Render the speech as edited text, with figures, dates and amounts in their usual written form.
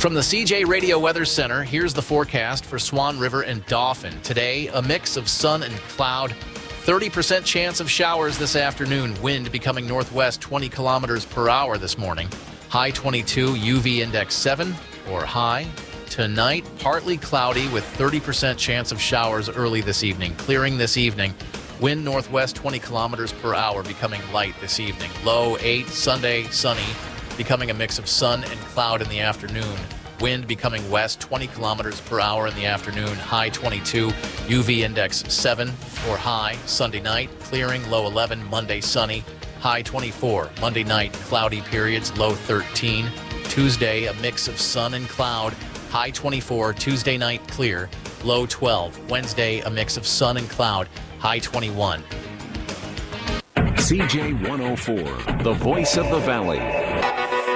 From the CJ Radio Weather Center, here's the forecast for Swan River and Dauphin. Today, a mix of sun and cloud. 30% chance of showers this afternoon. Wind becoming northwest 20 kilometers per hour this morning. High 22, UV index 7 or high. Tonight, partly cloudy with 30% chance of showers early this evening. Clearing this evening. Wind northwest 20 kilometers per hour, becoming light this evening. Low 8, Sunday, sunny, becoming a mix of sun and cloud in the afternoon. Wind becoming west 20 kilometers per hour in the afternoon. High 22, UV index 7 or high. Sunday night, clearing, low 11. Monday, sunny, high 24. Monday night, cloudy periods, low 13. Tuesday, a mix of sun and cloud, high 24. Tuesday night, clear, low 12. Wednesday, a mix of sun and cloud, high 21. CJ 104, the voice of the Valley.